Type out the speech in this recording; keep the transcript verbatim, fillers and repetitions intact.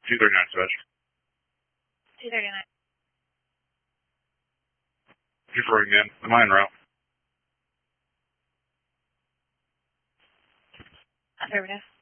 two thirty-nine, Dispatch. two thirty-nine. Confirming again. Am I en route? Affirmative.